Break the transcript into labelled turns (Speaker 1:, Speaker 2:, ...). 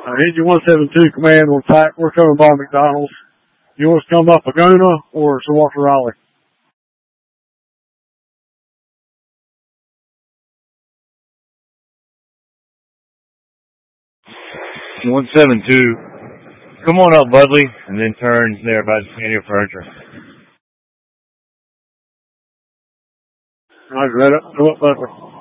Speaker 1: Engine 172 command on attack. We're coming by McDonald's. You want us to come by Pagona or Sawater Raleigh?
Speaker 2: (172) Come on up, Budley, and then turn there by Sandia Furniture.
Speaker 1: Roger that. Come up, Budley.